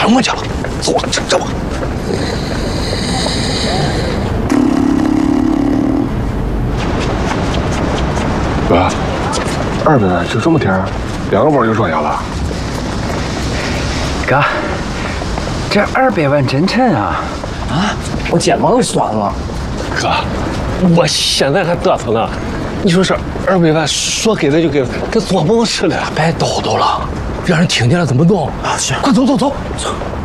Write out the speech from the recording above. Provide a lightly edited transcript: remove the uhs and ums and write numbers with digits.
整吧去了，走，整吧。哥，200万就这么点儿，2个包就装下了。 哥，这200万真沉啊！ 啊，我肩膀都酸了。哥，我现在还嘚瑟呢。你说这200万说给的就给了，跟做梦似的。别叨叨了，让人听见了怎么弄啊？行，快走走走走。